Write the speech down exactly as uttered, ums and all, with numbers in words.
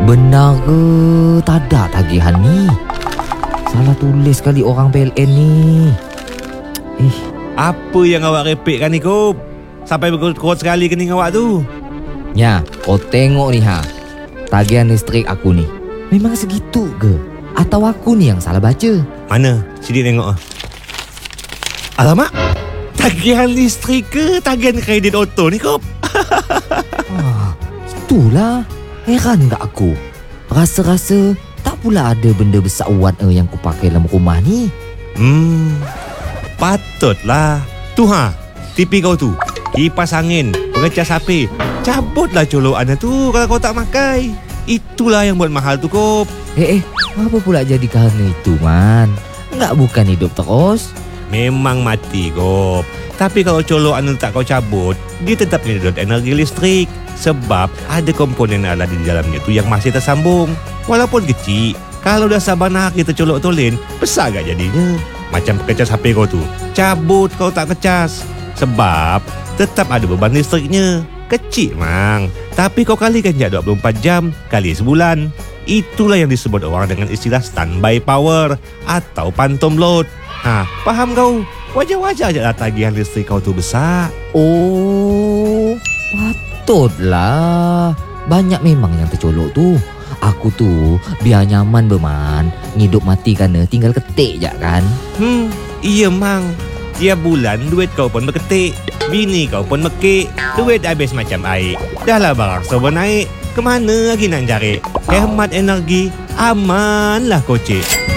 Benar ke tak ada tagihan ni? Salah tulis kali orang P L N ni. Eh, Apa yang awak repek kan ni, Kop? Sampai berkurut sekali kening awak tu. ya, kau tengok ni ha. Tagihan listrik aku ni memang segitu ke? Atau aku ni yang salah baca? Mana? Sini tengok. Alamak, tagihan listrik ke tagihan kredit auto ni, Kop? Ah, itulah. Heran tak aku. Rasa-rasa tak pula ada benda besar warna yang ku pakai dalam rumah ni. Hmm, patutlah. Tu ha, T V kau tu, kipas angin, pengecas H P, cabutlah colokannya tu kalau kau tak pakai. Itulah yang buat mahal tu, Kop. Eh, eh, apa pula jadi kerana itu, Man? Enggak bukan hidup terus. Memang mati, Kop. Tapi kalau colokan tak kau cabut, dia tetap menyedot energi listrik. Sebab ada komponen alat di dalamnya tu yang masih tersambung. Walaupun kecil, kalau dah sabanah kita colok tolin, besar gak jadinya? Macam pengecas H P kau tu, cabut kau tak kecas. Sebab tetap ada beban listriknya. Kecil mang, tapi kau kalikan je dua puluh empat jam kali sebulan. Itulah yang disebut orang dengan istilah standby power atau phantom load. Ha, faham kau? Wajar-wajar je lah tagihan listrik kau tu besar. Oh, patutlah. Banyak memang yang tercolok tu. Aku tu biar nyaman berman, hidup mati kerana tinggal ketik je kan. Hmm, iya mang. Tiap bulan duit kau pun berketik, bini kau pun mekik, duit habis macam air. Dah lah barang serba naik, kemana lagi nak cari? Hemat energi, amanlah kocik.